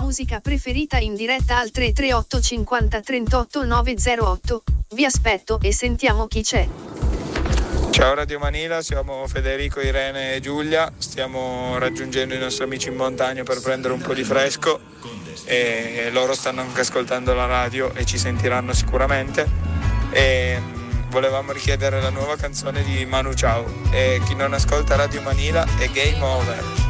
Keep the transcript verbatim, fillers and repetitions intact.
musica preferita in diretta al tre tre otto cinquanta trentotto novecentotto. Vi aspetto e sentiamo chi c'è. Ciao Radio Manila, siamo Federico, Irene e Giulia, stiamo raggiungendo i nostri amici in montagna per prendere un po' di fresco e loro stanno anche ascoltando la radio e ci sentiranno sicuramente e volevamo richiedere la nuova canzone di Manu Chao e chi non ascolta Radio Manila è game over.